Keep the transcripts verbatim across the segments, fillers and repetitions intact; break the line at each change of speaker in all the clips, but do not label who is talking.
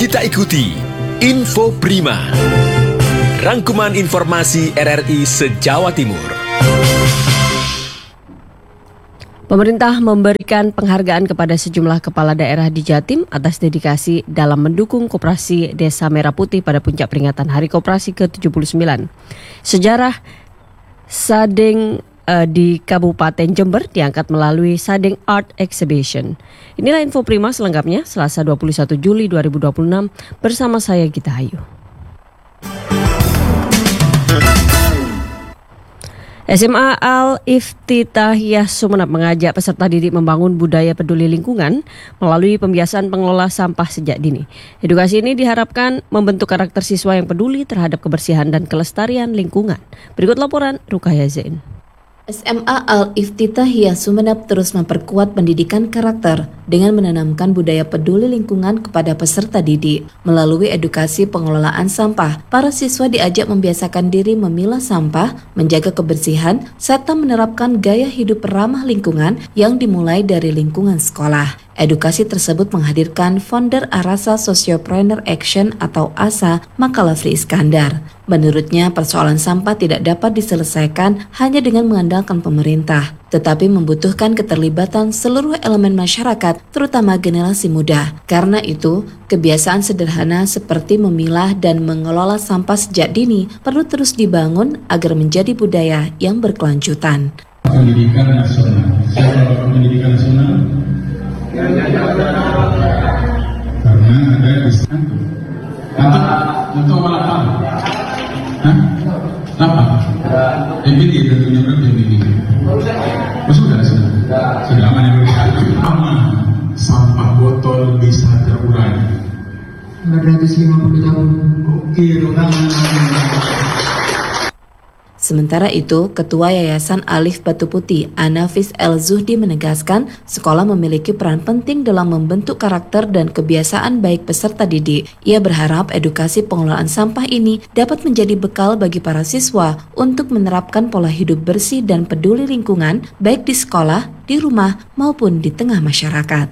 Kita ikuti Info Prima, rangkuman informasi R R I se-Jawa Timur.
Pemerintah memberikan penghargaan kepada sejumlah kepala daerah di Jatim atas dedikasi dalam mendukung Koperasi Desa Merah Putih pada puncak peringatan Hari Koperasi ke tujuh puluh sembilan. Sejarah Sadeng uh, di Kabupaten Jember diangkat melalui Sadeng Art Exhibition. Inilah Info Prima selengkapnya Selasa dua puluh satu Juli dua ribu dua puluh enam bersama saya Gita Ayu. S M A Al-Iftitahiyah Sumeneb mengajak peserta didik membangun budaya peduli lingkungan melalui pembiasaan pengelola sampah sejak dini. Edukasi ini diharapkan membentuk karakter siswa yang peduli terhadap kebersihan dan kelestarian lingkungan. Berikut laporan Rukaya Zain.
S M A Al-Iftitahiyah Sumeneb terus memperkuat pendidikan karakter dengan menanamkan budaya peduli lingkungan kepada peserta didik. Melalui edukasi pengelolaan sampah, para siswa diajak membiasakan diri memilah sampah, menjaga kebersihan, serta menerapkan gaya hidup ramah lingkungan yang dimulai dari lingkungan sekolah. Edukasi tersebut menghadirkan founder Arasa Sociopreneur Action atau A S A, Makalafri Iskandar. Menurutnya, persoalan sampah tidak dapat diselesaikan hanya dengan mengandalkan pemerintah, tetapi membutuhkan keterlibatan seluruh elemen masyarakat, terutama generasi muda. Karena itu, kebiasaan sederhana seperti memilah dan mengelola sampah sejak dini perlu terus dibangun agar menjadi budaya yang berkelanjutan.
Pendidikan nasional, siapa pendidikan nasional? Karena ada di sana. Untuk untuk apa? Hah? Apa? M B T tentunya berapa M B T? Oh, sudah sudah. Sudah aman yang aman. Sampah botol bisa terurai. empat ratus lima puluh tahun. Oke, rokan.
Sementara itu, Ketua Yayasan Alif Batu Putih, Anafis El Zuhdi menegaskan sekolah memiliki peran penting dalam membentuk karakter dan kebiasaan baik peserta didik. Ia berharap edukasi pengelolaan sampah ini dapat menjadi bekal bagi para siswa untuk menerapkan pola hidup bersih dan peduli lingkungan baik di sekolah, di rumah, maupun di tengah masyarakat.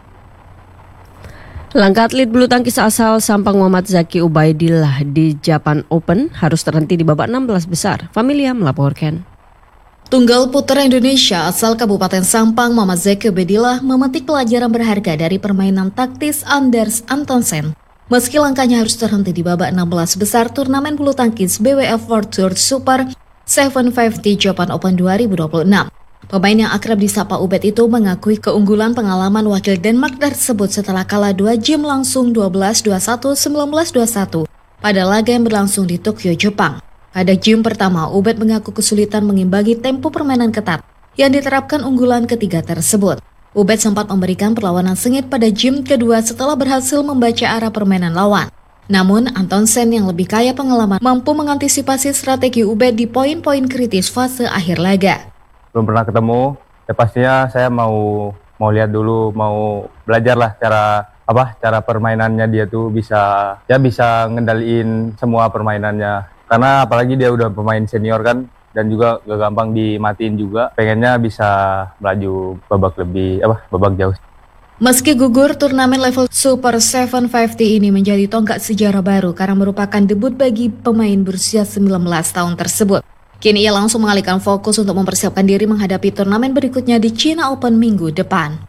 Langkah atlet bulu tangkis asal Sampang Muhammad Zaki Ubaidillah di Japan Open harus terhenti di babak enam belas besar. Familia melaporkan.
Tunggal putra Indonesia asal Kabupaten Sampang Muhammad Zaki Ubaidillah memetik pelajaran berharga dari permainan taktis Anders Antonsen. Meski langkahnya harus terhenti di babak enam belas besar turnamen bulu tangkis B W F World Tour Super tujuh lima puluh Japan Open dua ribu dua puluh enam. Pemain yang akrab disapa Ubed itu mengakui keunggulan pengalaman wakil Denmark tersebut setelah kalah dua game langsung dua belas dua puluh satu, sembilan belas dua puluh satu pada laga yang berlangsung di Tokyo, Jepang. Pada game pertama, Ubed mengaku kesulitan mengimbangi tempo permainan ketat yang diterapkan unggulan ketiga tersebut. Ubed sempat memberikan perlawanan sengit pada game kedua setelah berhasil membaca arah permainan lawan. Namun, Antonsen yang lebih kaya pengalaman mampu mengantisipasi strategi Ubed di poin-poin kritis fase akhir laga.
Belum pernah ketemu, ya pastinya saya mau mau lihat dulu, mau belajar lah cara apa cara permainannya dia tuh bisa ya bisa ngendaliin semua permainannya. Karena apalagi dia udah pemain senior kan dan juga gak gampang dimatiin juga. Pengennya bisa melaju babak lebih apa babak jauh.
Meski gugur, turnamen level Super tujuh lima puluh ini menjadi tonggak sejarah baru karena merupakan debut bagi pemain berusia sembilan belas tahun tersebut. Kini ia langsung mengalihkan fokus untuk mempersiapkan diri menghadapi turnamen berikutnya di China Open minggu depan.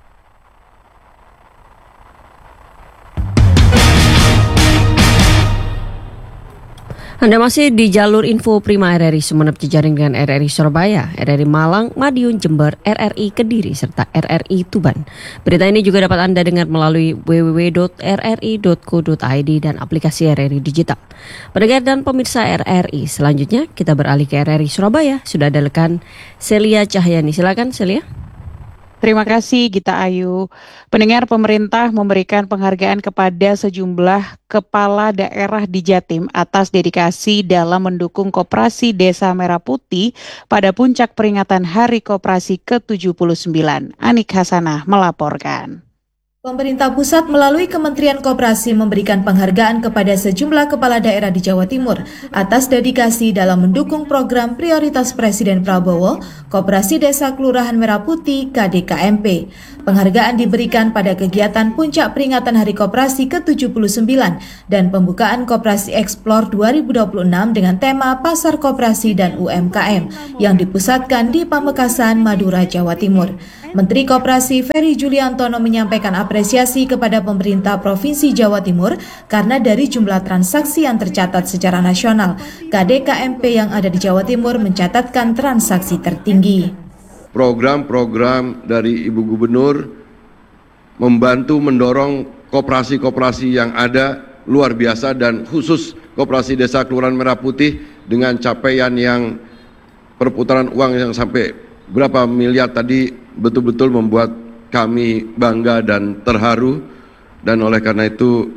Anda masih di jalur Info Prima R R I Sumeneb jejaring dengan R R I Surabaya, R R I Malang, Madiun, Jember, R R I Kediri, serta R R I Tuban. Berita ini juga dapat Anda dengar melalui w w w dot r r i dot co dot i d dan aplikasi R R I Digital. Pendengar dan pemirsa R R I, selanjutnya kita beralih ke R R I Surabaya. Sudah ada rekan Celia Cahyani. Silakan Celia.
Terima kasih Gita Ayu. Pendengar, pemerintah memberikan penghargaan kepada sejumlah kepala daerah di Jatim atas dedikasi dalam mendukung Koperasi Desa Merah Putih pada puncak peringatan Hari Koperasi ke tujuh puluh sembilan. Anik Hasanah melaporkan.
Pemerintah pusat melalui Kementerian Koperasi memberikan penghargaan kepada sejumlah kepala daerah di Jawa Timur atas dedikasi dalam mendukung program prioritas Presiden Prabowo, Koperasi Desa Kelurahan Merah Putih K D K M P. Penghargaan diberikan pada kegiatan puncak peringatan Hari Koperasi ke tujuh puluh sembilan dan pembukaan Koperasi Explore dua ribu dua puluh enam dengan tema Pasar Koperasi dan U M K M yang dipusatkan di Pamekasan, Madura, Jawa Timur. Menteri Koperasi Ferry Juliantono menyampaikan apresiasi kepada pemerintah Provinsi Jawa Timur karena dari jumlah transaksi yang tercatat secara nasional, K D K M P yang ada di Jawa Timur mencatatkan transaksi tertinggi.
Program-program dari Ibu Gubernur membantu mendorong koperasi-koperasi yang ada luar biasa dan khusus Koperasi Desa Kelurahan Merah Putih dengan capaian yang perputaran uang yang sampai berapa miliar tadi betul-betul membuat kami bangga dan terharu, dan oleh karena itu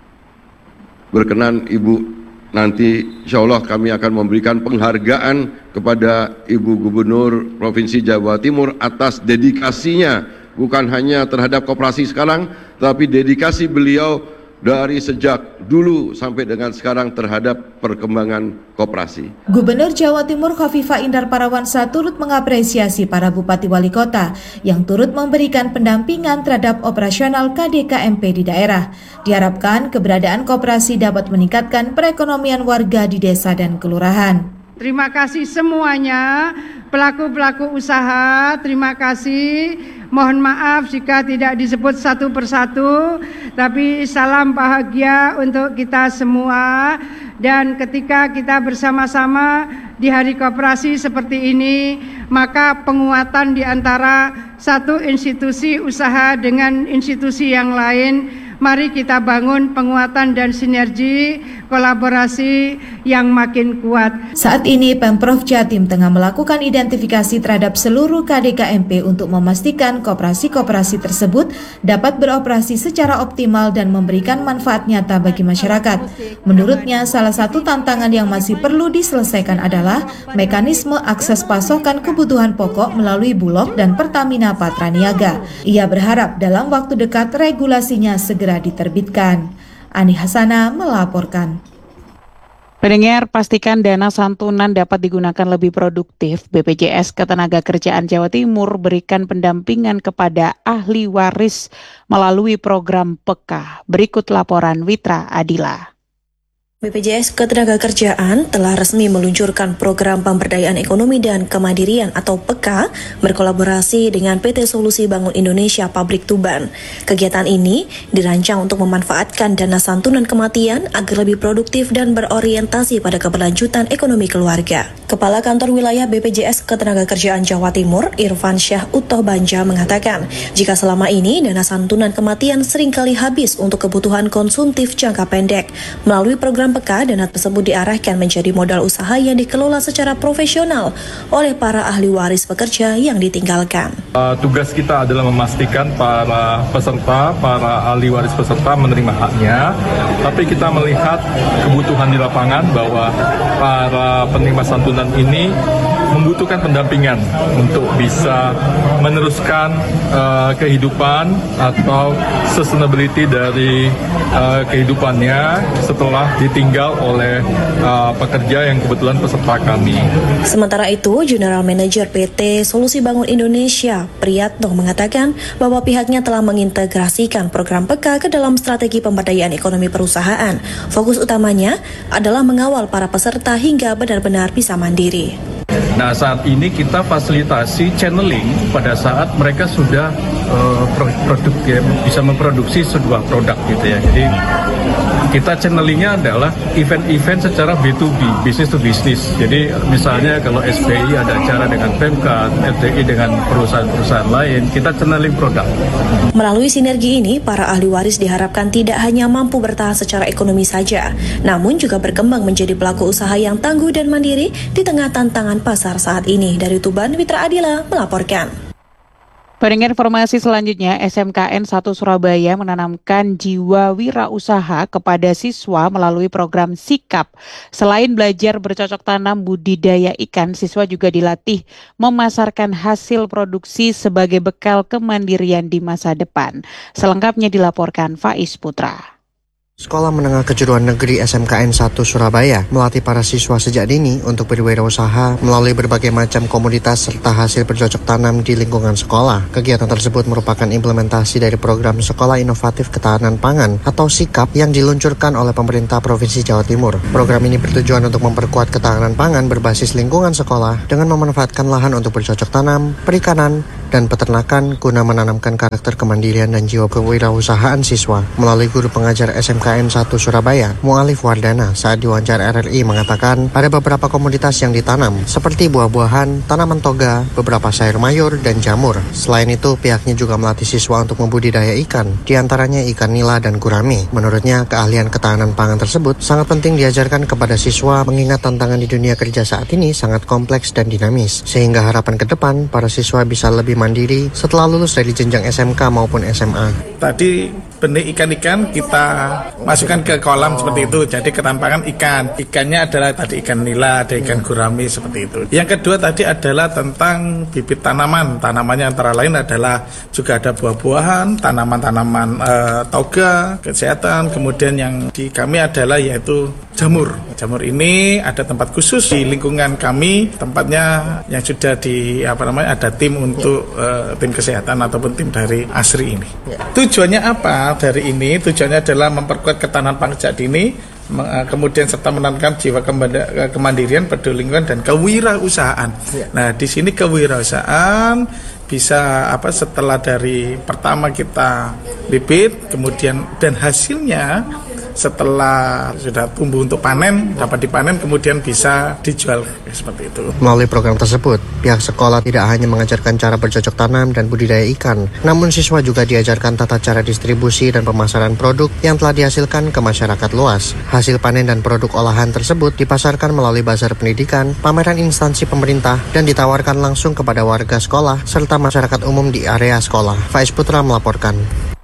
berkenan Ibu, nanti insya Allah kami akan memberikan penghargaan kepada Ibu Gubernur Provinsi Jawa Timur atas dedikasinya bukan hanya terhadap koperasi sekarang, tapi dedikasi beliau dari sejak dulu sampai dengan sekarang terhadap perkembangan koperasi.
Gubernur Jawa Timur Khofifah Indar Parawansa turut mengapresiasi para bupati wali kota yang turut memberikan pendampingan terhadap operasional K D K M P di daerah. Diharapkan keberadaan koperasi dapat meningkatkan perekonomian warga di desa dan kelurahan.
Terima kasih semuanya, pelaku-pelaku usaha, terima kasih. Mohon maaf jika tidak disebut satu persatu, tapi salam bahagia untuk kita semua. Dan ketika kita bersama-sama di Hari Koperasi seperti ini, maka penguatan di antara satu institusi usaha dengan institusi yang lain, mari kita bangun penguatan dan sinergi kolaborasi yang makin kuat.
Saat ini Pemprov Jatim tengah melakukan identifikasi terhadap seluruh K D K M P untuk memastikan koperasi-koperasi tersebut dapat beroperasi secara optimal dan memberikan manfaat nyata bagi masyarakat. Menurutnya, salah satu tantangan yang masih perlu diselesaikan adalah mekanisme akses pasokan kebutuhan pokok melalui Bulog dan Pertamina Patraniaga. Ia berharap dalam waktu dekat regulasinya segera diterbitkan. Ani Hasana melaporkan.
Pendengar, pastikan dana santunan dapat digunakan lebih produktif. B P J S Ketenagakerjaan Jawa Timur berikan pendampingan kepada ahli waris melalui program P E K A. Berikut laporan Witra Adila.
B P J S Ketenagakerjaan telah resmi meluncurkan program pemberdayaan ekonomi dan kemandirian atau P E K A berkolaborasi dengan P T Solusi Bangun Indonesia Pabrik Tuban. Kegiatan ini dirancang untuk memanfaatkan dana santunan kematian agar lebih produktif dan berorientasi pada keberlanjutan ekonomi keluarga. Kepala Kantor Wilayah B P J S Ketenagakerjaan Jawa Timur, Irfan Syah Utoh Banja mengatakan, jika selama ini dana santunan kematian seringkali habis untuk kebutuhan konsumtif jangka pendek, melalui program P E K A, dana tersebut diarahkan menjadi modal usaha yang dikelola secara profesional oleh para ahli waris pekerja yang ditinggalkan.
Uh, tugas kita adalah memastikan para peserta, para ahli waris peserta menerima haknya, tapi kita melihat kebutuhan di lapangan bahwa para penerima santunan ini membutuhkan pendampingan untuk bisa meneruskan uh, kehidupan atau sustainability dari uh, kehidupannya setelah ditinggal oleh uh, pekerja yang kebetulan peserta kami.
Sementara itu, General Manager P T Solusi Bangun Indonesia, Priyatno, mengatakan bahwa pihaknya telah mengintegrasikan program P E K A ke dalam strategi pemberdayaan ekonomi perusahaan. Fokus utamanya adalah mengawal para peserta hingga benar-benar bisa mandiri.
Nah, saat ini kita fasilitasi channeling pada saat mereka sudah uh, produk ya, bisa memproduksi sebuah produk gitu ya. Jadi kita channelingnya adalah event-event secara B to B, business to business. Jadi misalnya kalau S B I ada acara dengan Pemkab, F D I dengan perusahaan-perusahaan lain, kita channeling produk.
Melalui sinergi ini, para ahli waris diharapkan tidak hanya mampu bertahan secara ekonomi saja, namun juga berkembang menjadi pelaku usaha yang tangguh dan mandiri di tengah tantangan pasar saat ini. Dari Tuban, Witra Adila melaporkan.
Pendengar, informasi selanjutnya, S M K N satu Surabaya menanamkan jiwa wirausaha kepada siswa melalui program Sikap. Selain belajar bercocok tanam budidaya ikan, siswa juga dilatih memasarkan hasil produksi sebagai bekal kemandirian di masa depan. Selengkapnya dilaporkan Faiz Putra.
Sekolah Menengah Kejuruan Negeri S M K N satu Surabaya melatih para siswa sejak dini untuk berwirausaha melalui berbagai macam komoditas serta hasil bercocok tanam di lingkungan sekolah. Kegiatan tersebut merupakan implementasi dari program Sekolah Inovatif Ketahanan Pangan atau SIKAP yang diluncurkan oleh pemerintah Provinsi Jawa Timur. Program ini bertujuan untuk memperkuat ketahanan pangan berbasis lingkungan sekolah dengan memanfaatkan lahan untuk bercocok tanam, perikanan, dan peternakan guna menanamkan karakter kemandirian dan jiwa kewirausahaan siswa. Melalui guru pengajar S M K N satu Surabaya, Mu'alif Wardana, saat diwawancara R R I mengatakan ada beberapa komoditas yang ditanam, seperti buah-buahan, tanaman toga, beberapa sayur mayur, dan jamur. Selain itu, pihaknya juga melatih siswa untuk membudidaya ikan, diantaranya ikan nila dan gurame. Menurutnya, keahlian ketahanan pangan tersebut sangat penting diajarkan kepada siswa mengingat tantangan di dunia kerja saat ini sangat kompleks dan dinamis, sehingga harapan ke depan para siswa bisa lebih mandiri setelah lulus dari jenjang S M K maupun S M A.
Tadi benih ikan-ikan kita masukkan ke kolam seperti itu, jadi ketampangan ikan. Ikannya adalah tadi ikan nila, ada ikan gurame seperti itu. Yang kedua tadi adalah tentang bibit tanaman. Tanamannya antara lain adalah juga ada buah-buahan, tanaman-tanaman e, toga, kesehatan. Kemudian yang di kami adalah yaitu jamur. Jamur ini ada tempat khusus di lingkungan kami, tempatnya yang sudah di apa namanya ada tim untuk e, tim kesehatan ataupun tim dari ASRI ini. Tujuannya apa dari ini? Tujuannya adalah memperkuat ketahanan pangan sejak dini, kemudian serta menanamkan jiwa kemandirian, peduli lingkungan, dan kewirausahaan. Nah, di sini kewirausahaan bisa apa setelah dari pertama kita bibit, kemudian dan hasilnya setelah sudah tumbuh untuk panen, dapat dipanen, kemudian bisa dijual seperti itu.
Melalui program tersebut, pihak sekolah tidak hanya mengajarkan cara bercocok tanam dan budidaya ikan, namun siswa juga diajarkan tata cara distribusi dan pemasaran produk yang telah dihasilkan ke masyarakat luas. Hasil panen dan produk olahan tersebut dipasarkan melalui bazar pendidikan, pameran instansi pemerintah, dan ditawarkan langsung kepada warga sekolah serta masyarakat umum di area sekolah. Faiz Putra melaporkan.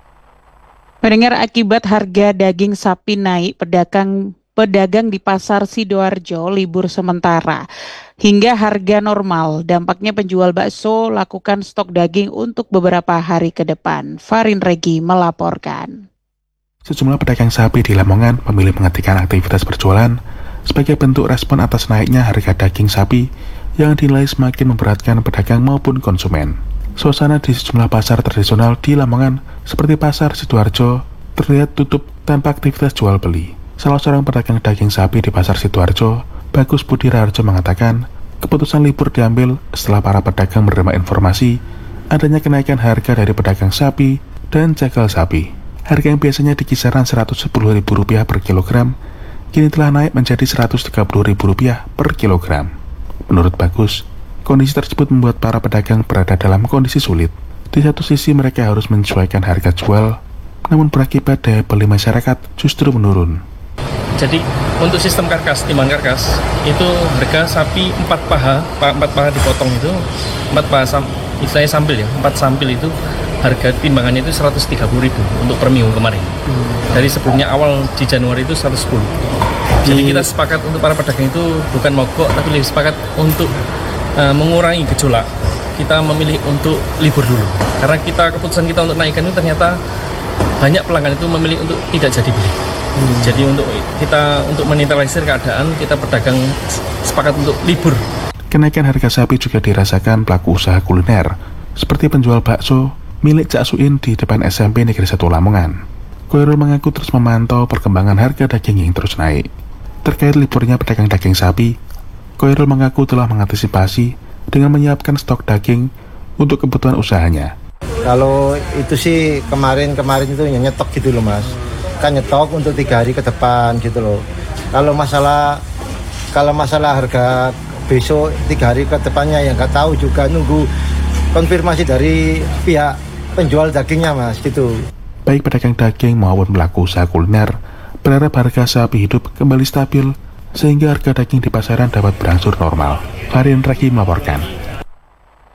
Mendengar akibat harga daging sapi naik, pedagang pedagang di pasar Sidoarjo libur sementara hingga harga normal. Dampaknya penjual bakso lakukan stok daging untuk beberapa hari ke depan. Farin Regi melaporkan.
Sejumlah pedagang sapi di Lamongan memilih menghentikan aktivitas berjualan sebagai bentuk respon atas naiknya harga daging sapi yang dinilai semakin memberatkan pedagang maupun konsumen. Suasana di sejumlah pasar tradisional di Lamongan seperti pasar Sidoarjo terlihat tutup tanpa aktivitas jual beli. Salah seorang pedagang daging sapi di pasar Sidoarjo, Bagus Budi Raharjo, mengatakan keputusan libur diambil setelah para pedagang menerima informasi adanya kenaikan harga dari pedagang sapi dan jagal sapi. Harga yang biasanya di kisaran seratus sepuluh ribu rupiah per kilogram kini telah naik menjadi seratus tiga puluh ribu rupiah per kilogram. Menurut Bagus, kondisi tersebut membuat para pedagang berada dalam kondisi sulit. Di satu sisi mereka harus menyesuaikan harga jual, namun berakibat daya beli masyarakat justru menurun.
Jadi untuk sistem karkas, timbang karkas, itu harga sapi empat paha, empat paha dipotong itu, empat paha, istilahnya sampil ya, empat sampil itu harga timbangannya itu seratus tiga puluh ribu untuk per minggu kemarin. Hmm. Dari sebelumnya awal di Januari itu seratus sepuluh. Jadi kita sepakat untuk para pedagang itu bukan mogok, tapi lebih sepakat untuk Uh, mengurangi gejolak. Kita memilih untuk libur dulu karena kita keputusan kita untuk naikkan itu ternyata banyak pelanggan itu memilih untuk tidak jadi beli. Hmm. Jadi untuk kita untuk menetralisir keadaan, kita pedagang sepakat untuk libur.
Kenaikan harga sapi juga dirasakan pelaku usaha kuliner seperti penjual bakso milik Cak Suin di depan S M P Negeri satu Lamongan. Koirul mengaku terus memantau perkembangan harga daging yang terus naik. Terkait liburnya pedagang daging sapi, Koirul mengaku telah mengantisipasi dengan menyiapkan stok daging untuk kebutuhan usahanya.
Kalau itu sih kemarin-kemarin itu nyetok gitu loh mas, kan nyetok untuk tiga hari ke depan gitu loh. Kalau masalah kalau masalah harga besok tiga hari ke depannya ya nggak tahu juga, nunggu konfirmasi dari pihak penjual dagingnya mas gitu.
Baik pedagang daging maupun pelaku usaha kuliner berharap harga sapi hidup kembali stabil sehingga harga daging di pasaran dapat berangsur normal. Farin Raki melaporkan.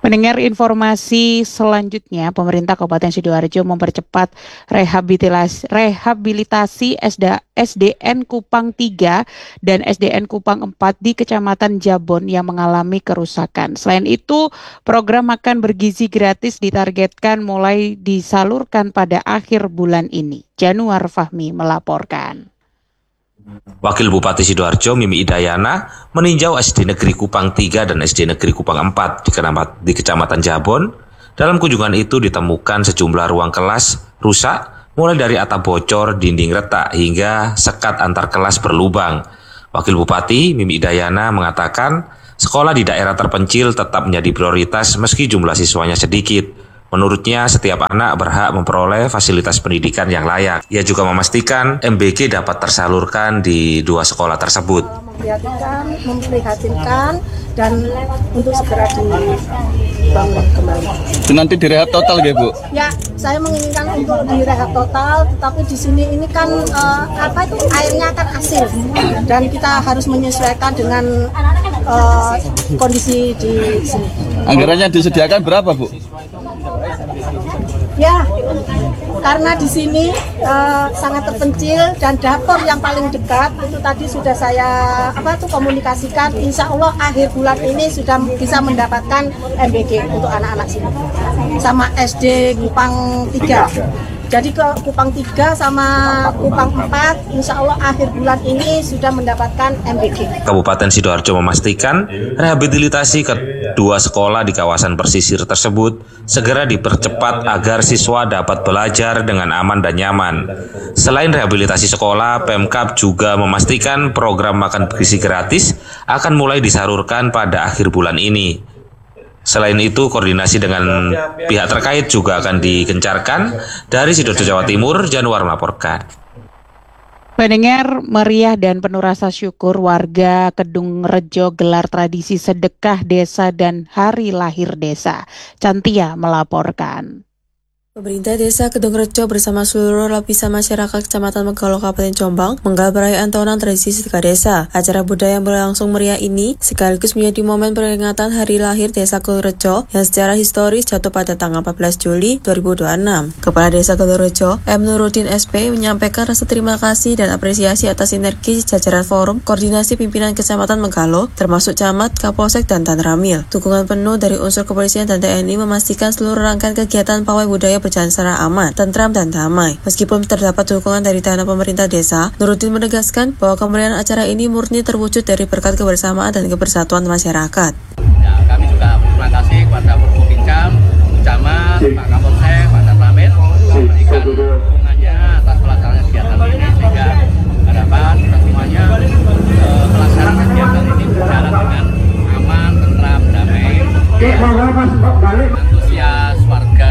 Mendengar informasi selanjutnya, pemerintah Kabupaten Sidoarjo mempercepat rehabilitasi, rehabilitasi S D N Kupang tiga dan S D N Kupang empat di Kecamatan Jabon yang mengalami kerusakan. Selain itu, program makan bergizi gratis ditargetkan mulai disalurkan pada akhir bulan ini. Januar Fahmi melaporkan.
Wakil Bupati Sidoarjo Mimi Idayana meninjau S D Negeri Kupang tiga dan S D Negeri Kupang empat di, di Kecamatan Jabon. Dalam kunjungan itu ditemukan sejumlah ruang kelas rusak, mulai dari atap bocor, dinding retak, hingga sekat antar kelas berlubang. Wakil Bupati Mimi Idayana mengatakan sekolah di daerah terpencil tetap menjadi prioritas meski jumlah siswanya sedikit. Menurutnya, setiap anak berhak memperoleh fasilitas pendidikan yang layak. Ia juga memastikan M B G dapat tersalurkan di dua sekolah tersebut.
Memprihatinkan, memprihatinkan dan untuk segera dibangun kembali.
Itu nanti direhab total ya, Bu?
Ya, saya menginginkan untuk direhab total, tetapi di sini ini kan uh, apa itu airnya kan asin dan kita harus menyesuaikan dengan uh, kondisi di sini.
Anggarannya disediakan berapa, Bu?
Ya, karena di sini uh, sangat terpencil dan dapur yang paling dekat itu tadi sudah saya apa tuh komunikasikan. Insya Allah akhir bulan ini sudah bisa mendapatkan M B G untuk anak-anak sini sama S D Kupang tiga. Jadi ke Kupang tiga sama Kupang empat insya Allah akhir bulan ini sudah mendapatkan M B G.
Kabupaten Sidoarjo memastikan rehabilitasi kedua sekolah di kawasan pesisir tersebut segera dipercepat agar siswa dapat belajar dengan aman dan nyaman. Selain rehabilitasi sekolah, Pemkab juga memastikan program makan bergizi gratis akan mulai disalurkan pada akhir bulan ini. Selain itu, koordinasi dengan pihak terkait juga akan digencarkan. Dari Sidoarjo, Jawa Timur, Januar melaporkan.
Pendengar, meriah dan penuh rasa syukur warga Kedung Rejo gelar tradisi sedekah desa dan hari lahir desa. Cantia melaporkan.
Pemerintah Desa Kedung Rejo bersama seluruh lapisan masyarakat Kecamatan Megalo Kabupaten Jombang menggelar perayaan tahunan tradisi sedekah desa. Acara budaya yang berlangsung meriah ini sekaligus menjadi momen peringatan hari lahir Desa Kedung Rejo yang secara historis jatuh pada tanggal empat belas Juli dua ribu dua puluh enam. Kepala Desa Kedung Rejo, M. Nuruddin S P menyampaikan rasa terima kasih dan apresiasi atas sinergi jajaran forum koordinasi pimpinan Kecamatan Megalo termasuk Camat, Kapolsek, dan Tanramil. Dukungan penuh dari unsur kepolisian dan T N I memastikan seluruh rangkaian kegiatan pawai budaya berjalan secara aman, tentram, dan damai. Meskipun terdapat dukungan dari dana pemerintah desa, Nuruddin menegaskan bahwa kemeriahan acara ini murni terwujud dari berkat kebersamaan dan kebersatuan masyarakat.
Ya, kami juga berterima kasih kepada Forkopincam, Camat, Pak Kapolsek, Pak Tanramil memberikan dukungannya atas pelaksanaan kegiatan ini sehingga harapan kita semuanya eh, pelaksanaan kegiatan ini berjalan dengan aman, tentram, damai. Antusias warga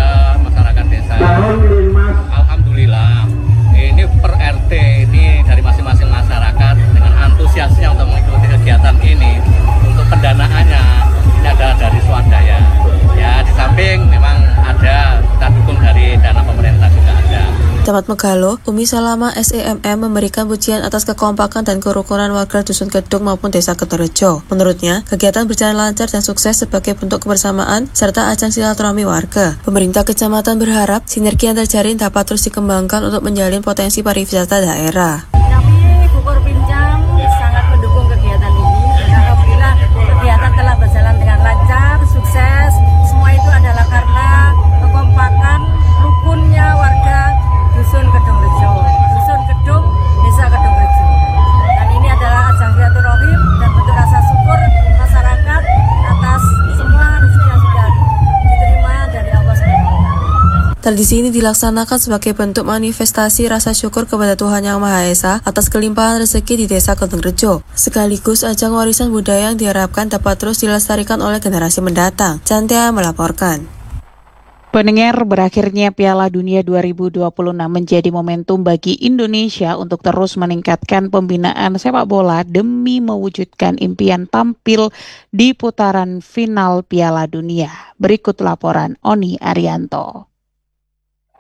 Alhamdulillah, ini per R T ini dari masing-masing masyarakat dengan antusiasnya untuk mengikuti kegiatan ini. Untuk pendanaannya ini adalah dari swadaya. Ya, di samping memang ada kita dukung dari dana pemerintah juga ada.
Camat Megalo, Umi Salama S E M M memberikan pujian atas kekompakan dan kerukunan warga Dusun Kedung maupun Desa Kedung Rejo. Menurutnya, kegiatan berjalan lancar dan sukses sebagai bentuk kebersamaan serta ajang silaturahmi warga. Pemerintah kecamatan berharap sinergi yang terjalin dapat terus dikembangkan untuk menjalin potensi pariwisata daerah.
Kami Bupor Pincam sangat mendukung kegiatan ini. Alhamdulillah kegiatan telah berjalan dengan lancar, sukses. Semua itu adalah karena kekompakan, rukunnya warga Dusun Kedung Rejo, Dusun Kedung, Desa Kedung Rejo. Dan ini adalah ajang silaturahim dan bentuk rasa syukur masyarakat atas semua rezeki yang sudah diterima dari Allah subhanahu wa taala.
Tradisi ini dilaksanakan sebagai bentuk manifestasi rasa syukur kepada Tuhan Yang Maha Esa atas kelimpahan rezeki di Desa Kedung Rejo. Sekaligus ajang warisan budaya yang diharapkan dapat terus dilestarikan oleh generasi mendatang. Cantia melaporkan.
Pendengar, berakhirnya Piala Dunia dua ribu dua puluh enam menjadi momentum bagi Indonesia untuk terus meningkatkan pembinaan sepak bola demi mewujudkan impian tampil di putaran final Piala Dunia. Berikut laporan Oni Arianto.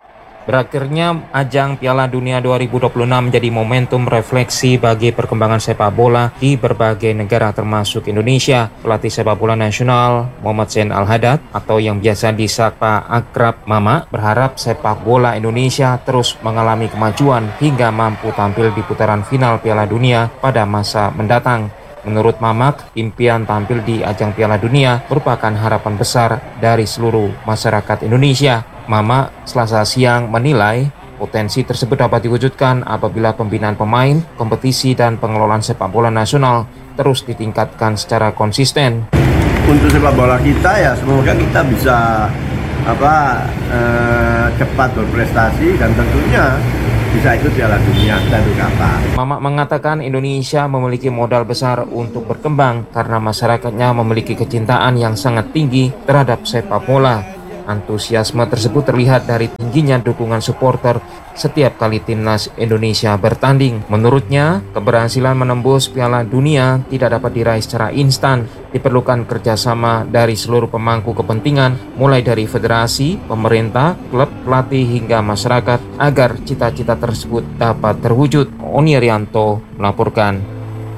Berakhirnya ajang Piala Dunia dua ribu dua puluh enam menjadi momentum refleksi bagi perkembangan sepak bola di berbagai negara termasuk Indonesia. Pelatih sepak bola nasional Muhammad Zain Al-Haddad atau yang biasa disapa akrab Mama berharap sepak bola Indonesia terus mengalami kemajuan hingga mampu tampil di putaran final Piala Dunia pada masa mendatang. Menurut Mamak, impian tampil di ajang Piala Dunia merupakan harapan besar dari seluruh masyarakat Indonesia. Mama Selasa siang menilai potensi tersebut dapat diwujudkan apabila pembinaan pemain, kompetisi dan pengelolaan sepak bola nasional terus ditingkatkan secara konsisten.
Untuk sepak bola kita ya semoga kita bisa apa eh, cepat berprestasi dan tentunya bisa ikut Piala Dunia dan kapan.
Mama mengatakan Indonesia memiliki modal besar untuk berkembang karena masyarakatnya memiliki kecintaan yang sangat tinggi terhadap sepak bola. Antusiasme tersebut terlihat dari tingginya dukungan supporter setiap kali timnas Indonesia bertanding. Menurutnya, keberhasilan menembus Piala Dunia tidak dapat diraih secara instan. Diperlukan kerjasama dari seluruh pemangku kepentingan, mulai dari federasi, pemerintah, klub, pelatih, hingga masyarakat, agar cita-cita tersebut dapat terwujud. Oni Arianto melaporkan.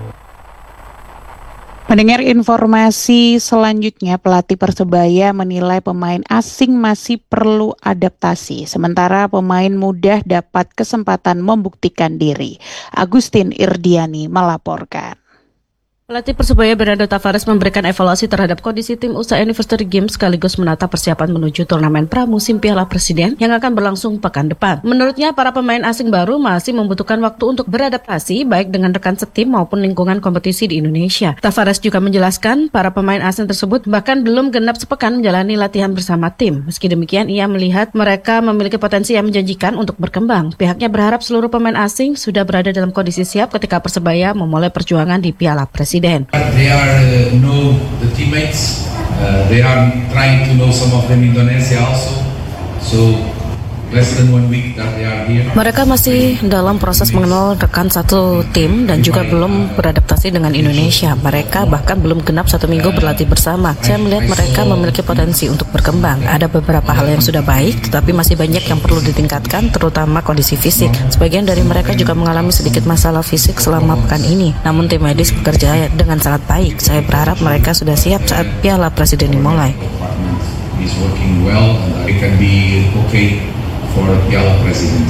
Mendengar informasi selanjutnya, pelatih Persebaya menilai pemain asing masih perlu adaptasi, sementara pemain muda dapat kesempatan membuktikan diri. Agustin Irdiani melaporkan.
Pelatih Persebaya Bernardo Tavares memberikan evaluasi terhadap kondisi tim usai Anniversary Games sekaligus menata persiapan menuju turnamen pramusim Piala Presiden yang akan berlangsung pekan depan. Menurutnya, para pemain asing baru masih membutuhkan waktu untuk beradaptasi baik dengan rekan setim maupun lingkungan kompetisi di Indonesia. Tavares juga menjelaskan para pemain asing tersebut bahkan belum genap sepekan menjalani latihan bersama tim. Meski demikian, ia melihat mereka memiliki potensi yang menjanjikan untuk berkembang. Pihaknya berharap seluruh pemain asing sudah berada dalam kondisi siap ketika Persebaya memulai perjuangan di Piala Presiden.
They are uh, know the teammates. Uh, they are trying to know some of them Indonesia also. So less than one week that they are here.
Mereka masih dalam proses mengenal rekan satu tim dan juga belum beradaptasi dengan Indonesia. Mereka bahkan belum genap satu minggu berlatih bersama. Saya melihat mereka memiliki potensi untuk berkembang. Ada beberapa hal yang sudah baik, tetapi masih banyak yang perlu ditingkatkan, terutama kondisi fisik. Sebagian dari mereka juga mengalami sedikit masalah fisik selama pekan ini. Namun tim medis bekerja dengan sangat baik. Saya berharap mereka sudah siap saat Piala Presiden dimulai.
Is working well and it can be okay for Piala Presiden.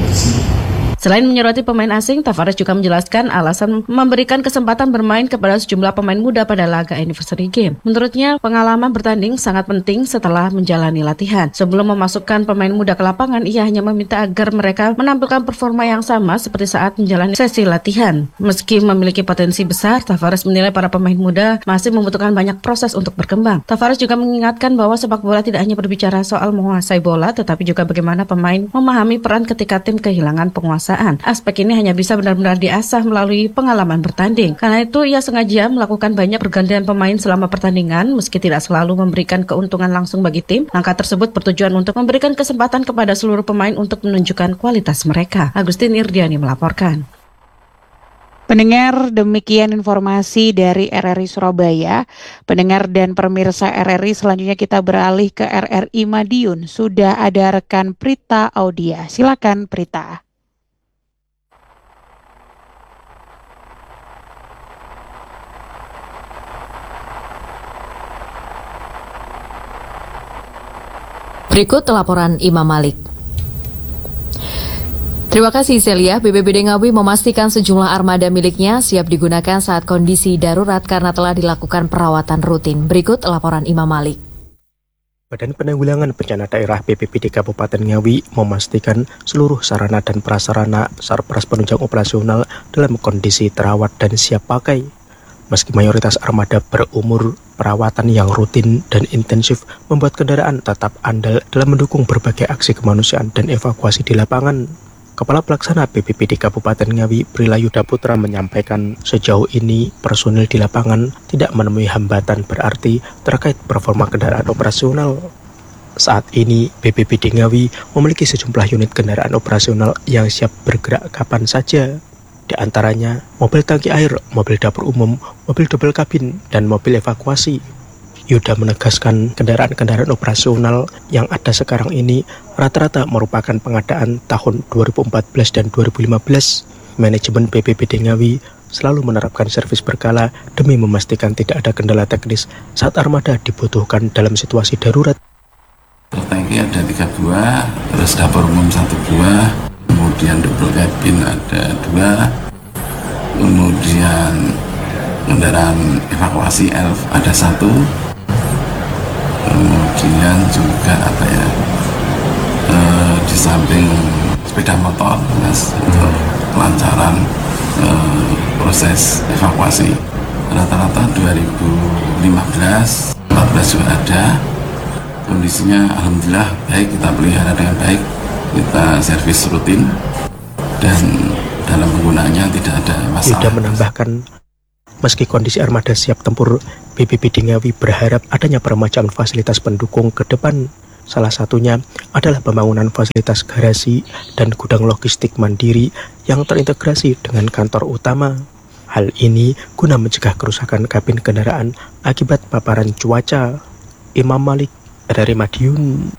Selain menyoroti pemain asing, Tavares juga menjelaskan alasan memberikan kesempatan bermain kepada sejumlah pemain muda pada laga Anniversary Game. Menurutnya, pengalaman bertanding sangat penting setelah menjalani latihan. Sebelum memasukkan pemain muda ke lapangan, ia hanya meminta agar mereka menampilkan performa yang sama seperti saat menjalani sesi latihan. Meski memiliki potensi besar, Tavares menilai para pemain muda masih membutuhkan banyak proses untuk berkembang. Tavares juga mengingatkan bahwa sepak bola tidak hanya berbicara soal menguasai bola, tetapi juga bagaimana pemain memahami peran ketika tim kehilangan penguasaan. Aspek ini hanya bisa benar-benar diasah melalui pengalaman bertanding. Karena itu, ia sengaja melakukan banyak pergantian pemain selama pertandingan, meski tidak selalu memberikan keuntungan langsung bagi tim. Langkah tersebut bertujuan untuk memberikan kesempatan kepada seluruh pemain untuk menunjukkan kualitas mereka. Agustin Irdiani melaporkan.
Pendengar, demikian informasi dari R R I Surabaya. Pendengar dan pemirsa R R I, selanjutnya kita beralih ke R R I Madiun. Sudah ada rekan Prita Audia. Silakan Prita.
Berikut laporan Imam Malik. Terima kasih Celia. B P B D Ngawi memastikan sejumlah armada miliknya siap digunakan saat kondisi darurat karena telah dilakukan perawatan rutin. Berikut laporan Imam Malik.
Badan Penanggulangan Bencana Daerah B P B D Kabupaten Ngawi memastikan seluruh sarana dan prasarana sarpras penunjang operasional dalam kondisi terawat dan siap pakai. Meski mayoritas armada berumur, perawatan yang rutin dan intensif membuat kendaraan tetap andal dalam mendukung berbagai aksi kemanusiaan dan evakuasi di lapangan. Kepala Pelaksana B P B D Kabupaten Ngawi, Prilayuda Putra menyampaikan sejauh ini personil di lapangan tidak menemui hambatan berarti terkait performa kendaraan operasional. Saat ini B P B D Ngawi memiliki sejumlah unit kendaraan operasional yang siap bergerak kapan saja. Di antaranya mobil tangki air, mobil dapur umum, mobil double kabin, dan mobil evakuasi. Yuda menegaskan kendaraan-kendaraan operasional yang ada sekarang ini rata-rata merupakan pengadaan tahun dua ribu empat belas dan dua ribu lima belas. Manajemen B P B D Ngawi selalu menerapkan servis berkala demi memastikan tidak ada kendala teknis saat armada dibutuhkan dalam situasi darurat.
Tangki ada tiga buah, terus dapur umum satu buah, kemudian double cabin ada dua, kemudian kendaraan evakuasi elf ada satu, kemudian juga apa ya e, di samping sepeda motor mas untuk kelancaran e, proses evakuasi. Rata-rata dua ribu lima belas empat belas juga ada, kondisinya alhamdulillah baik, kita pelihara dengan baik, kita servis rutin dan dalam penggunaannya tidak ada masalah.
Yuda menambahkan, meski kondisi armada siap tempur, B P B D Ngawi berharap adanya permajaan fasilitas pendukung ke depan. Salah satunya adalah pembangunan fasilitas garasi dan gudang logistik mandiri yang terintegrasi dengan kantor utama. Hal ini guna mencegah kerusakan kabin kendaraan akibat paparan cuaca. Imam Malik dari Madiun.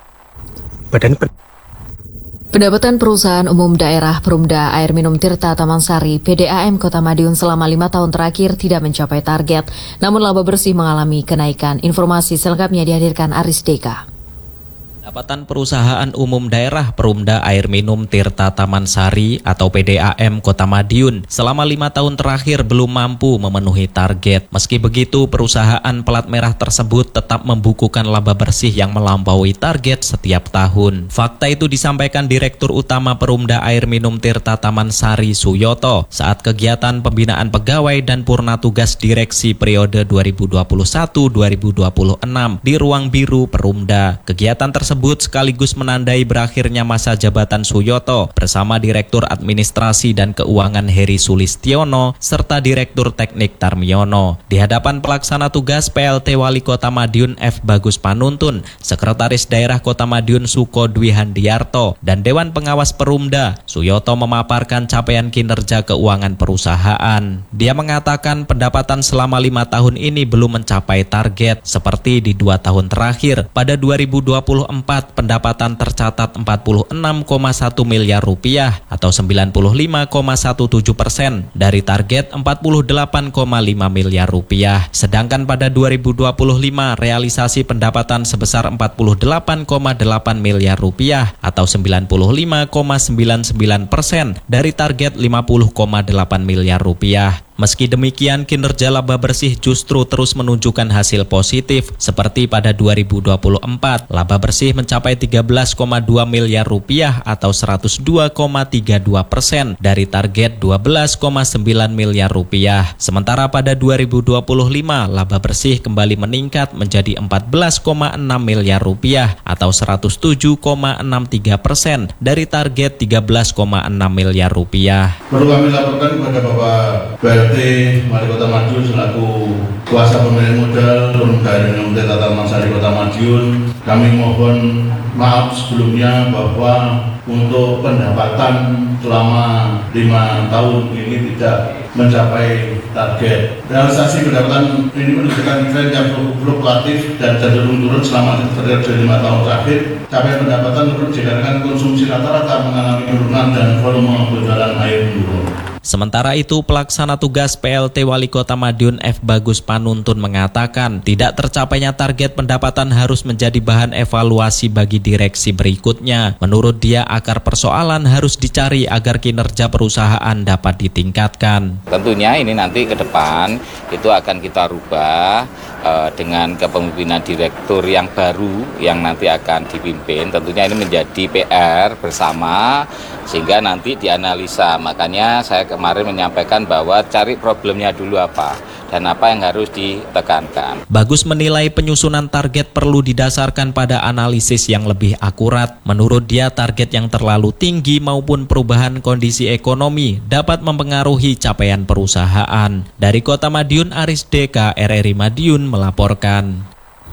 Badan Pen-
Pendapatan Perusahaan Umum Daerah Perumda Air Minum Tirta Tamansari P D A M Kota Madiun selama lima tahun terakhir tidak mencapai target, namun laba bersih mengalami kenaikan. Informasi selengkapnya dihadirkan Aris Deka.
Pendapatan Perusahaan Umum Daerah Perumda Air Minum Tirta Tamansari atau P D A M Kota Madiun selama lima tahun terakhir belum mampu memenuhi target. Meski begitu, perusahaan pelat merah tersebut tetap membukukan laba bersih yang melampaui target setiap tahun. Fakta itu disampaikan Direktur Utama Perumda Air Minum Tirta Tamansari Suyoto saat kegiatan pembinaan pegawai dan purna tugas direksi periode dua ribu dua puluh satu sampai dua ribu dua puluh enam di Ruang Biru Perumda. Kegiatan tersebut tersebut sekaligus menandai berakhirnya masa jabatan Suyoto bersama Direktur Administrasi dan Keuangan Heri Sulistiono serta Direktur Teknik Tarmiono. Di hadapan pelaksana tugas P L T Wali Kota Madiun F. Bagus Panuntun, Sekretaris Daerah Kota Madiun Suko Dwi Handiarto, dan Dewan Pengawas Perumda, Suyoto memaparkan capaian kinerja keuangan perusahaan. Dia mengatakan pendapatan selama lima tahun ini belum mencapai target seperti di dua tahun terakhir. Pada dua ribu dua puluh empat pendapatan tercatat empat puluh enam koma satu miliar rupiah atau sembilan puluh lima koma tujuh belas persen dari target empat puluh delapan koma lima miliar rupiah. Sedangkan pada dua ribu dua puluh lima realisasi pendapatan sebesar empat puluh delapan koma delapan miliar rupiah atau sembilan puluh lima koma sembilan sembilan persen dari target lima puluh koma delapan miliar rupiah. Meski demikian, kinerja laba bersih justru terus menunjukkan hasil positif. Seperti pada dua ribu dua puluh empat, laba bersih mencapai tiga belas koma dua miliar rupiah atau seratus dua koma tiga dua persen dari target dua belas koma sembilan miliar rupiah. Sementara pada dua ribu dua puluh lima, laba bersih kembali meningkat menjadi empat belas koma enam miliar rupiah atau seratus tujuh koma enam tiga persen dari target tiga belas koma enam miliar rupiah.
Perlu kami laporkan kepada Bapak B L T Wali Kota Madiun selaku kuasa pemilik modal Perumda Air Minum Tirta Tamansari Kota Madiun, kami mohon maaf sebelumnya bahwa untuk pendapatan selama lima tahun ini tidak mencapai target. Realisasi pendapatan ini menunjukkan tren yang fluktuatif dan cenderung turun selama terjadi lima tahun terakhir. Capaian pendapatan turun dikarenakan konsumsi rata-rata mengalami penurunan dan volume penjualan air menurun.
Sementara itu, pelaksana tugas P L T Wali Kota Madiun F. Bagus Panuntun mengatakan tidak tercapainya target pendapatan harus menjadi bahan evaluasi bagi direksi berikutnya. Menurut dia, akar persoalan harus dicari agar kinerja perusahaan dapat ditingkatkan.
Tentunya ini nanti ke depan itu akan kita rubah uh, dengan kepemimpinan direktur yang baru yang nanti akan dipimpin. Tentunya ini menjadi P R bersama sehingga nanti dianalisa. Makanya saya kemarin menyampaikan bahwa cari problemnya dulu apa dan apa yang harus ditekankan.
Bagus menilai penyusunan target perlu didasarkan pada analisis yang lebih akurat. Menurut dia, target yang terlalu tinggi maupun perubahan kondisi ekonomi dapat mempengaruhi capaian perusahaan. Dari Kota Madiun, Aris Deka, R R I Madiun melaporkan.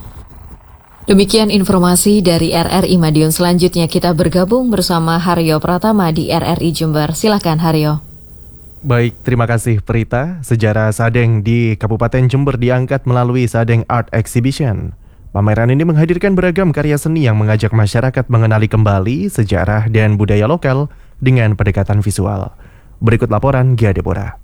Demikian informasi dari R R I Madiun. Selanjutnya kita bergabung bersama Haryo Pratama di R R I Jember. Silakan Haryo.
Baik, terima kasih Prita. Sejarah Sadeng di Kabupaten Jember diangkat melalui Sadeng Art Exhibition. Pameran ini menghadirkan beragam karya seni yang mengajak masyarakat mengenali kembali sejarah dan budaya lokal dengan pendekatan visual. Berikut laporan Gia Deborah.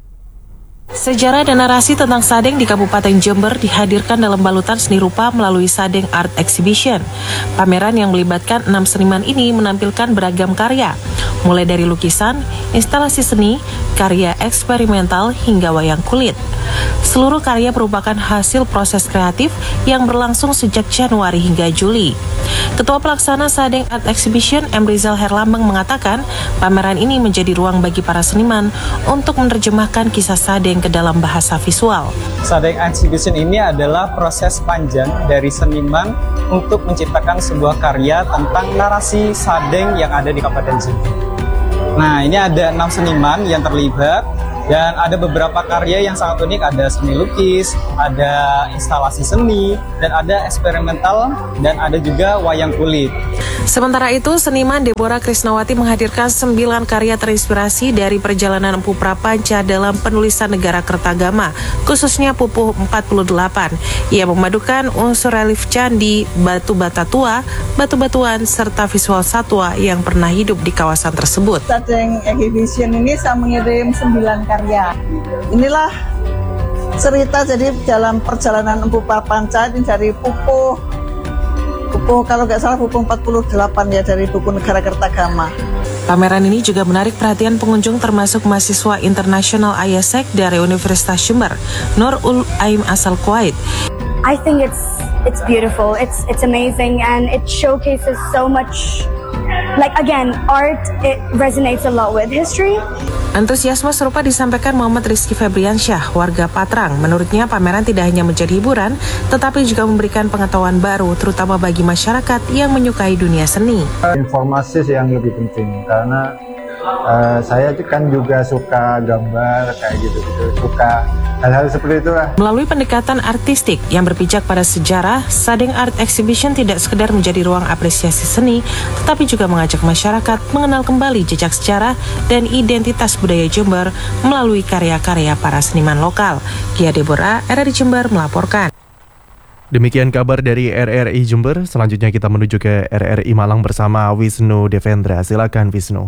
Sejarah dan narasi tentang Sadeng di Kabupaten Jember dihadirkan dalam balutan seni rupa melalui Sadeng Art Exhibition. Pameran yang melibatkan enam seniman ini menampilkan beragam karya, mulai dari lukisan, instalasi seni, karya eksperimental, hingga wayang kulit. Seluruh karya merupakan hasil proses kreatif yang berlangsung sejak Januari hingga Juli. Ketua Pelaksana Sadeng Art Exhibition, M. Rizal Herlambang, mengatakan pameran ini menjadi ruang bagi para seniman untuk menerjemahkan kisah Sadeng ke dalam bahasa visual.
Sadeng Exhibition ini adalah proses panjang dari seniman untuk menciptakan sebuah karya tentang narasi Sadeng yang ada di Kabupaten Jember. Nah, ini ada enam seniman yang terlibat dan ada beberapa karya yang sangat unik, ada seni lukis, ada instalasi seni, dan ada eksperimental, dan ada juga wayang kulit.
Sementara itu, seniman Deborah Krisnawati menghadirkan sembilan karya terinspirasi dari perjalanan Empu Prapanca dalam penulisan Negara Kertagama, khususnya Pupuh empat puluh delapan. Ia memadukan unsur relief candi, batu bata tua, batu-batuan, serta visual satwa yang pernah hidup di kawasan tersebut.
Sadeng Exhibition ini saya mengirim sembilan karya. Inilah cerita jadi dalam perjalanan Empu Prapanca ini dari Pupuh Pupuh, kalau nggak salah Pupuh empat puluh delapan ya, dari buku Negara Kertagama.
Pameran ini juga menarik perhatian pengunjung termasuk mahasiswa internasional I A S E C dari Universitas Jember, Nur Ul Aim asal Kuwait.
I think it's it's beautiful, it's it's amazing, and it showcases so much. Like again, art, it resonates a lot with history.
Antusiasme serupa disampaikan Muhammad Rizky Febriansyah, warga Patrang. Menurutnya pameran tidak hanya menjadi hiburan, tetapi juga memberikan pengetahuan baru, terutama bagi masyarakat yang menyukai dunia seni.
Informasi yang lebih penting, karena uh, saya kan juga suka gambar kayak gitu-gitu, suka hal-hal seperti itu lah.
Melalui pendekatan artistik yang berpijak pada sejarah, Sadeng Art Exhibition tidak sekedar menjadi ruang apresiasi seni, tetapi juga mengajak masyarakat mengenal kembali jejak sejarah dan identitas budaya Jember melalui karya-karya para seniman lokal. Gia Deborah, R R I Jember melaporkan.
Demikian kabar dari R R I Jember. Selanjutnya kita menuju ke R R I Malang bersama Wisnu Devendra. Silakan Wisnu.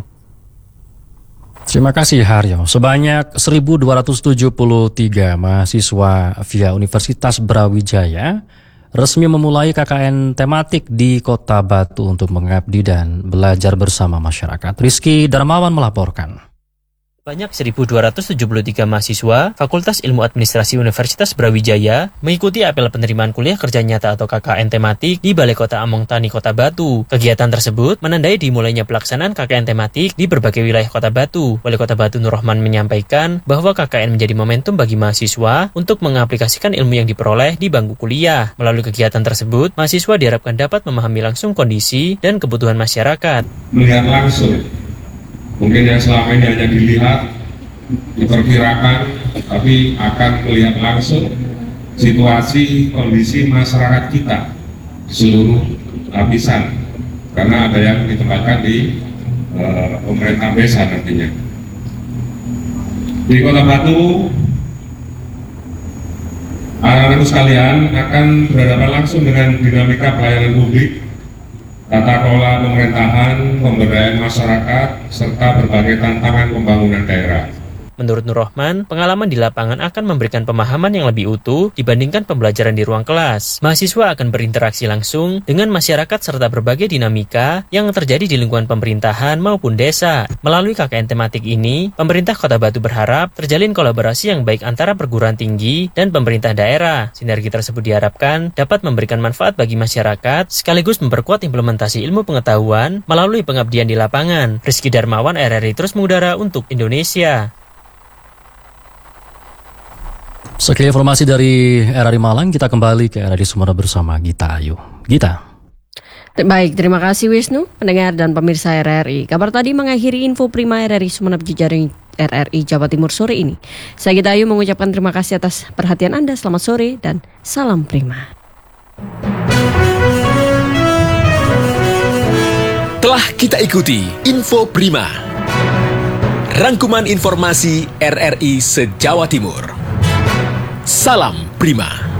Terima kasih Haryo. Sebanyak seribu dua ratus tujuh puluh tiga mahasiswa via Universitas Brawijaya resmi memulai K K N tematik di Kota Batu untuk mengabdi dan belajar bersama masyarakat. Rizky Darmawan melaporkan.
Banyak seribu dua ratus tujuh puluh tiga mahasiswa Fakultas Ilmu Administrasi Universitas Brawijaya mengikuti apel penerimaan kuliah kerja nyata atau K K N tematik di Balai Kota Among Tani Kota Batu. Kegiatan tersebut menandai dimulainya pelaksanaan K K N tematik di berbagai wilayah Kota Batu. Wali Kota Batu Nur Rahman menyampaikan bahwa K K N menjadi momentum bagi mahasiswa untuk mengaplikasikan ilmu yang diperoleh di bangku kuliah. Melalui kegiatan tersebut, mahasiswa diharapkan dapat memahami langsung kondisi dan kebutuhan masyarakat.
Melihat langsung, mungkin yang selama ini hanya dilihat, diperkirakan, tapi akan melihat langsung situasi kondisi masyarakat kita seluruh lapisan, karena ada yang ditempatkan di uh, pemerintah desa nantinya. Di Kota Batu, anak-anak sekalian akan berhadapan langsung dengan dinamika pelayanan publik, tata kelola pemerintahan, pemberdayaan masyarakat, serta berbagai tantangan pembangunan daerah.
Menurut Nur Rahman, pengalaman di lapangan akan memberikan pemahaman yang lebih utuh dibandingkan pembelajaran di ruang kelas. Mahasiswa akan berinteraksi langsung dengan masyarakat serta berbagai dinamika yang terjadi di lingkungan pemerintahan maupun desa. Melalui K K N tematik ini, pemerintah Kota Batu berharap terjalin kolaborasi yang baik antara perguruan tinggi dan pemerintah daerah. Sinergi tersebut diharapkan dapat memberikan manfaat bagi masyarakat sekaligus memperkuat implementasi ilmu pengetahuan melalui pengabdian di lapangan. Rizky Darmawan, R R I terus mengudara untuk Indonesia.
Sekian informasi dari R R I Malang, kita kembali ke R R I Sumeneb bersama Gita Ayu. Gita.
Baik, terima kasih Wisnu, pendengar dan pemirsa R R I. Kabar tadi mengakhiri info Prima R R I Sumeneb jejaring R R I Jawa Timur sore ini. Saya Gita Ayu mengucapkan terima kasih atas perhatian Anda. Selamat sore dan salam Prima.
Telah kita ikuti info Prima.
rangkuman informasi R R I se-Jawa Timur. Salam Prima.